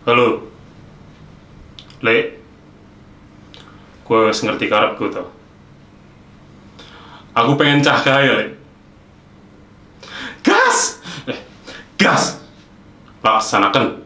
Halo, Le, gue wis ngerti karepku tau. Aku pengen cahaya, Le. Gas! Gas! Laksanakan.